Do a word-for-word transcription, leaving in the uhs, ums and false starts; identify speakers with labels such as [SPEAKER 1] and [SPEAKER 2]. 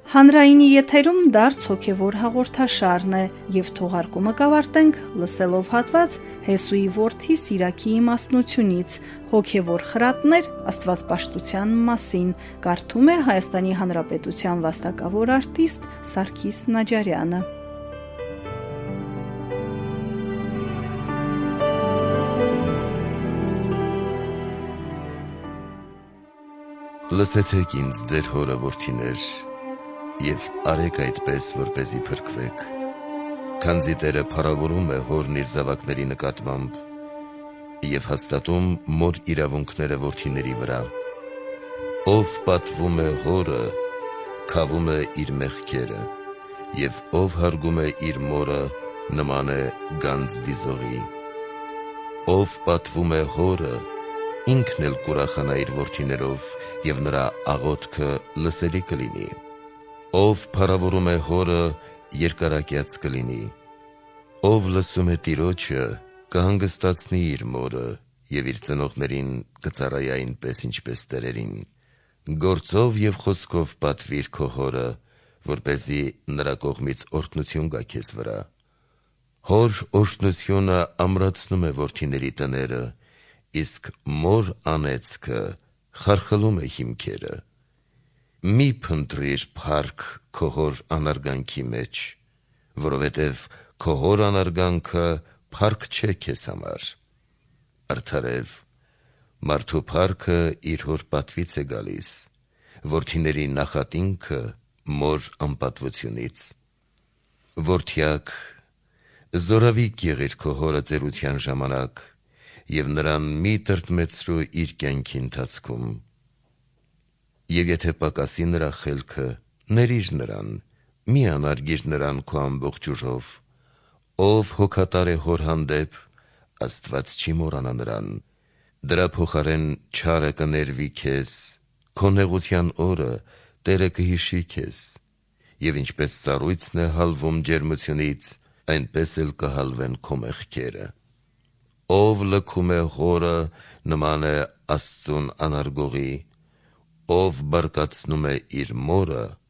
[SPEAKER 1] Հանրայինի եթերում դարձ հոգևոր հաղորդաշարն է և թողարկումը կավարտենք լսելով հատված Հեսուի որդի Սիրաքի իմաստնությունից հոգևոր խրատներ աստվածպաշտության մասին, կարդում է Հայաստանի Հանրապետության վաստակավոր արտիստ Սարգիս Նաջարյանը։
[SPEAKER 2] Լսեցեք ինձ ձեր հորը որդիներ, և արեք այդպես, որպեսզի փրկվեք, քանզի Տերը փառավորում է հորն իր զավակների նկատմամբ և հաստատում մոր իրավունքները որդիների վրա։ Ով պատվում է հորը, քավում է իր մեղքերը, և ով հարգում է իր մորը, նման է գանձ դիզողի։ Ով պատվում է հորը, ինքն էլ կուրախանա իր որդիներով, և նրա աղոթքը լսելի կլինի։ Ով փառավորում է հորը, երկարակյաց կլինի։ Ով լսում է Տիրոջը, կհանգստացնի իր մորը, և իր ծնողներին կծառայի այնպես, ինչպես տերերին։ Գործով և խոսքով պատվիր քո հորը, որպեսզի նրա կողմից օրհնություն գա քեզ վրա։ Հոր օրհնությունը ամրացնում է որդիների տները, իսկ մոր անեծքը խարխլում է հիմքերը։ Մի փնտրիր փառք քո հոր անարգանքի մեջ, որովհետև քո հոր անարգանքը փառք չէ քեզ համար։ Արդարև, մարդու փառքը իր հոր պատվից է գալիս, որդիների նախատինքը մոր անպատվությունից։ Որդյակ, զորավիկ եղիր քո հորը ծերության ժամանակ և նրան մի տրտմեցրու իր կյանքի ընթացքում։ Եվ եթե պակասի նրա խելքը, ներիր նրան, մի անարգիր նրան քո ամբողջ ուժով։ Ով հոգատար է հոր հանդեպ, Աստված չի մոռանա նրան։ Դրա փոխարեն չարը կներվի քեզ, քո նեղության օրը Տերը կհիշի քեզ, և ինչպես ծառույցն է հալվում ջերմությունից, այնպես էլ կհալվեն քո մեղքերը։ Ով լքում է հորը, նման է Աստծուն անարգողի, ով բարկացնում է իր մորը,